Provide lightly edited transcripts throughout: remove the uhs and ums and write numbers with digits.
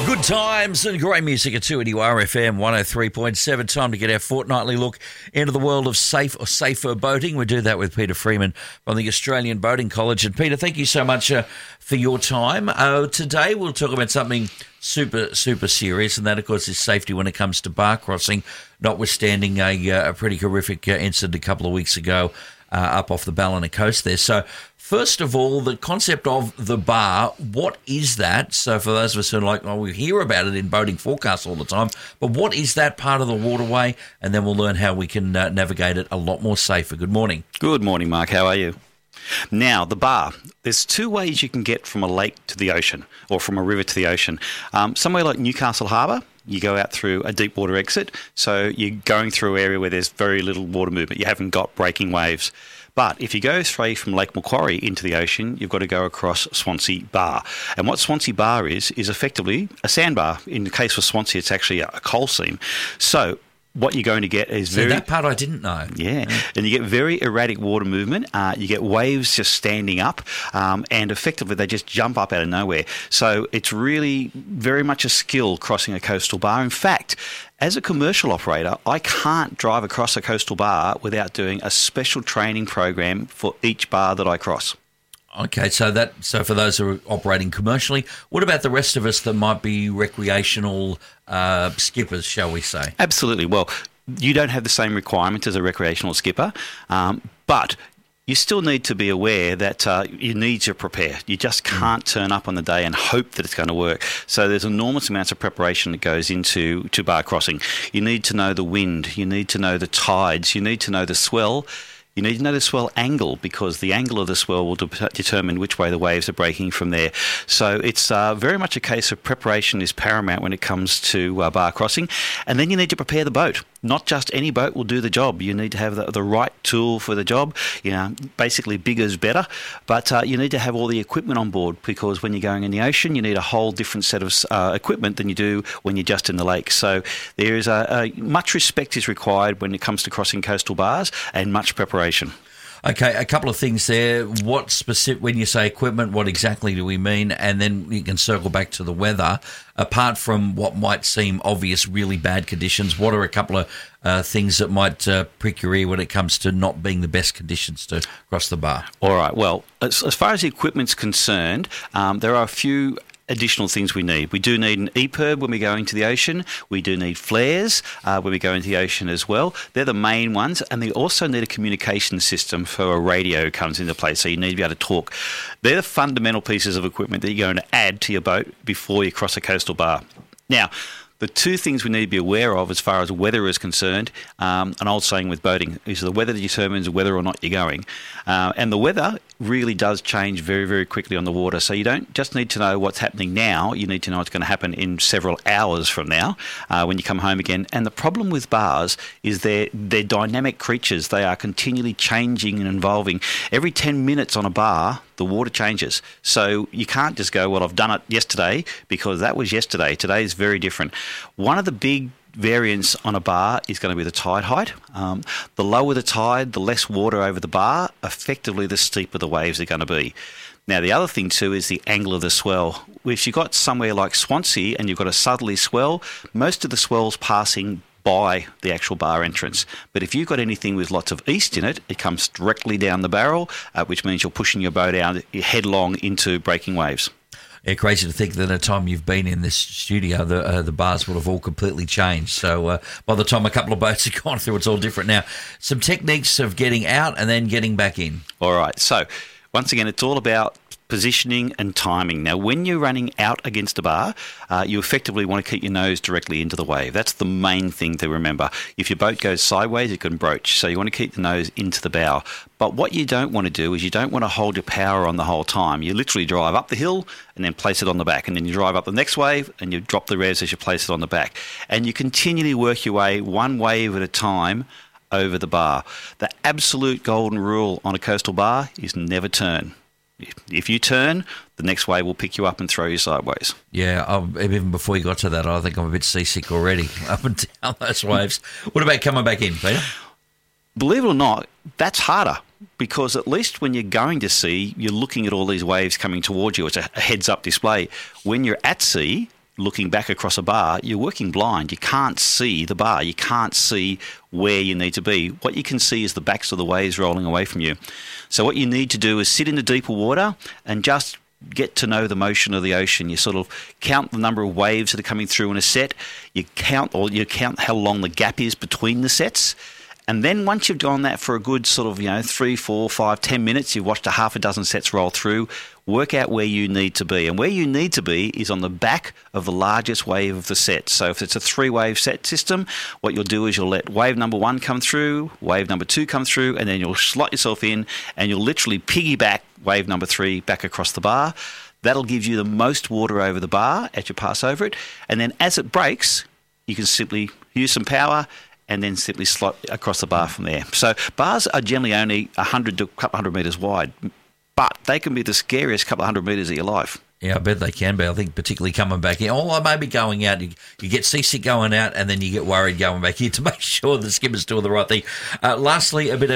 Good times and great music at 2NURFM 103.7. Time to get our fortnightly look into the world of safe or safer boating. We do that with Peter Freeman from the Australian Boating College. And Peter, thank you so much for your time. Today we'll talk about something super serious, and that, of course, is safety when it comes to bar crossing, notwithstanding a pretty horrific incident a couple of weeks ago up off the Ballina coast there. So, first of all, the concept of the bar, what is that? So for those of us who are like, well, we hear about it in boating forecasts all the time, but what is that part of the waterway? And then we'll learn how we can navigate it a lot more safer. Good morning. Good morning, Mark. How are you? Now, the bar. There's two ways you can get from a lake to the ocean or from a river to the ocean. Somewhere like Newcastle Harbour, you go out through a deep water exit, so you're going through an area where there's very little water movement. You haven't got breaking waves. But if you go straight from Lake Macquarie into the ocean, you've got to go across Swansea Bar. And what Swansea Bar is effectively a sandbar. In the case of Swansea, it's actually a coal seam. So what you're going to get is that part I didn't know. Yeah. And you get very erratic water movement. You get waves just standing up, and effectively they just jump up out of nowhere. So it's really very much a skill crossing a coastal bar. In fact, as a commercial operator, I can't drive across a coastal bar without doing a special training program for each bar that I cross. Okay, so for those who are operating commercially, what about the rest of us that might be recreational skippers, shall we say? Absolutely. Well, you don't have the same requirements as a recreational skipper, but you still need to be aware that you need to prepare. You just can't turn up on the day and hope that it's going to work. So there's enormous amounts of preparation that goes into bar crossing. You need to know the wind. You need to know the tides. You need to know the swell. You need to know the swell angle, because the angle of the swell will determine which way the waves are breaking from there. So it's very much a case of preparation is paramount when it comes to bar crossing. And then you need to prepare the boat. Not just any boat will do the job. You need to have the right tool for the job. You know, basically bigger is better. But you need to have all the equipment on board, because when you're going in the ocean, you need a whole different set of equipment than you do when you're just in the lake. So there is much respect is required when it comes to crossing coastal bars, and much preparation. Okay, a couple of things there. What specific, when you say equipment, what exactly do we mean? And then you can circle back to the weather. Apart from what might seem obvious, really bad conditions, what are a couple of things that might prick your ear when it comes to not being the best conditions to cross the bar? All right. Well, as far as the equipment's concerned, there are a few additional things we need. We do need an EPIRB when we go into the ocean. We do need flares when we go into the ocean as well. They're the main ones. And they also need a communication system for a radio comes into play, so you need to be able to talk. They're the fundamental pieces of equipment that you're going to add to your boat before you cross a coastal bar. Now, the two things we need to be aware of as far as weather is concerned, an old saying with boating, is the weather determines whether or not you're going. And the weather really does change very, very quickly on the water. So you don't just need to know what's happening now. You need to know what's going to happen in several hours from now when you come home again. And the problem with bars is they're dynamic creatures. They are continually changing and evolving. Every 10 minutes on a bar, the water changes. So you can't just go, well, I've done it yesterday, because that was yesterday. Today is very different. One of the big variance on a bar is going to be the tide height. The lower the tide, the less water over the bar, effectively the steeper the waves are going to be. Now, the other thing too is the angle of the swell. If you've got somewhere like Swansea and you've got a southerly swell, most of the swell's passing by the actual bar entrance. But if you've got anything with lots of east in it, it comes directly down the barrel, which means you're pushing your boat out headlong into breaking waves. Yeah, crazy to think that the time you've been in this studio, the bars will have all completely changed. So by the time a couple of boats have gone through, it's all different now. Some techniques of getting out and then getting back in. All right. So once again, it's all about positioning and timing. Now, when you're running out against a bar, you effectively want to keep your nose directly into the wave. That's the main thing to remember. If your boat goes sideways, it can broach. So you want to keep the nose into the bow. But what you don't want to do is you don't want to hold your power on the whole time. You literally drive up the hill and then place it on the back. And then you drive up the next wave and you drop the revs as you place it on the back. And you continually work your way one wave at a time over the bar. The absolute golden rule on a coastal bar is never turn. If you turn, the next wave will pick you up and throw you sideways. Yeah, even before you got to that, I think I'm a bit seasick already, up and down those waves. What about coming back in, Peter? Believe it or not, that's harder, because at least when you're going to sea, you're looking at all these waves coming towards you. It's a heads-up display. When you're at sea, looking back across a bar, you're working blind. You can't see the bar. You can't see where you need to be. What you can see is the backs of the waves rolling away from you. So what you need to do is sit in the deeper water and just get to know the motion of the ocean. You sort of count the number of waves that are coming through in a set. You count how long the gap is between the sets. And then once you've done that for a good sort of, 3, 4, 5, 10 minutes, you've watched a half a dozen sets roll through, work out where you need to be. And where you need to be is on the back of the largest wave of the set. So if it's a 3-wave set system, what you'll do is you'll let wave number 1 come through, wave number 2 come through, and then you'll slot yourself in and you'll literally piggyback wave number 3 back across the bar. That'll give you the most water over the bar as you pass over it. And then as it breaks, you can simply use some power and then simply slot across the bar from there. So bars are generally only 100 to a couple hundred metres wide, but they can be the scariest couple of hundred metres of your life. Yeah, I bet they can be. I think particularly coming back in. Or maybe going out, you get seasick going out and then you get worried going back in to make sure the skipper's doing the right thing. Lastly, a bit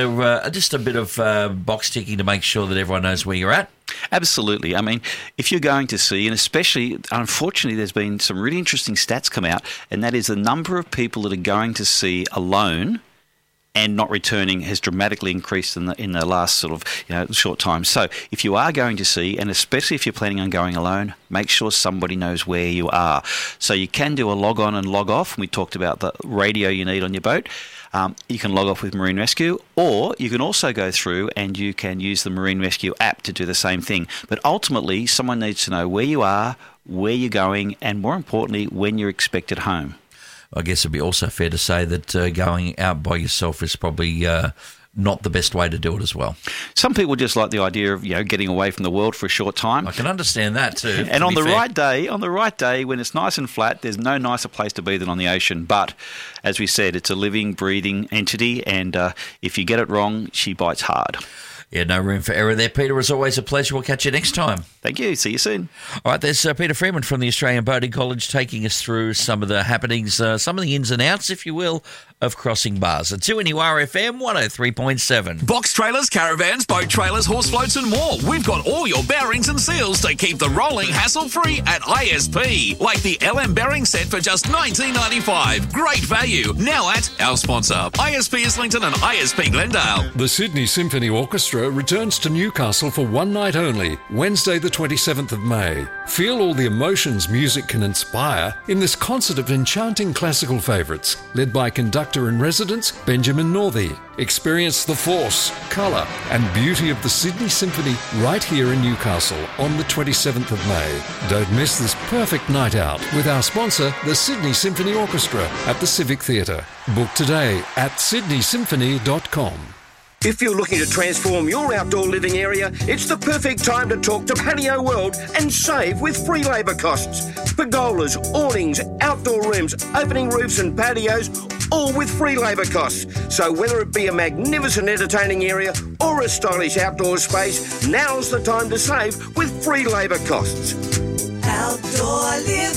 of box ticking to make sure that everyone knows where you're at. Absolutely. I mean, if you're going to sea, and especially, unfortunately, there's been some really interesting stats come out, and that is the number of people that are going to sea alone and not returning has dramatically increased in the last sort of short time. So if you are going to sea, and especially if you're planning on going alone, make sure somebody knows where you are. So you can do a log on and log off. We talked about the radio you need on your boat. You can log off with Marine Rescue, or you can also go through and you can use the Marine Rescue app to do the same thing. But ultimately, someone needs to know where you are, where you're going, and more importantly, when you're expected home. I guess it'd be also fair to say that going out by yourself is probably not the best way to do it as well. Some people just like the idea of getting away from the world for a short time. I can understand that too. And on the right day, when it's nice and flat, there's no nicer place to be than on the ocean. But as we said, it's a living, breathing entity, and if you get it wrong, she bites hard. Yeah, no room for error there. Peter, as always, a pleasure. We'll catch you next time. Thank you. See you soon. All right, there's Peter Freeman from the Australian Boating College taking us through some of the happenings, some of the ins and outs, if you will, of crossing bars. At 2NURFM 103.7. Box trailers, caravans, boat trailers, horse floats and more. We've got all your bearings and seals to keep the rolling hassle-free at ISP. Like the LM bearing set for just $19.95. Great value. Now at our sponsor, ISP Islington and ISP Glendale. The Sydney Symphony Orchestra returns to Newcastle for one night only, Wednesday the 27th of May. Feel all the emotions music can inspire in this concert of enchanting classical favourites, led by conductor-in-residence Benjamin Northey. Experience the force, colour and beauty of the Sydney Symphony right here in Newcastle on the 27th of May. Don't miss this perfect night out with our sponsor, the Sydney Symphony Orchestra at the Civic Theatre. Book today at sydneysymphony.com. If you're looking to transform your outdoor living area, it's the perfect time to talk to Patio World and save with free labour costs. Pergolas, awnings, outdoor rooms, opening roofs and patios, all with free labour costs. So whether it be a magnificent entertaining area or a stylish outdoor space, now's the time to save with free labour costs. Outdoor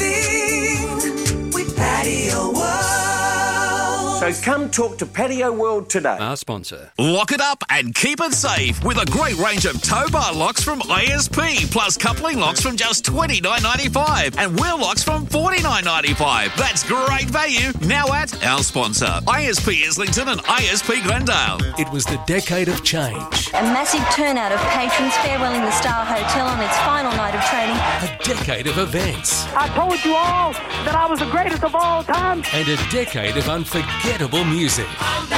living with Patio World. So come talk to Patio World today. Our sponsor. Lock it up and keep it safe with a great range of tow bar locks from ISP, plus coupling locks from just $29.95 and wheel locks from $49.95. That's great value now at our sponsor, ISP Islington and ISP Glendale. It was the decade of change. A massive turnout of patrons farewelling the Star Hotel on its final night of trading. A decade of events. I told you all that I was the greatest of all time. And a decade of unforgettable music.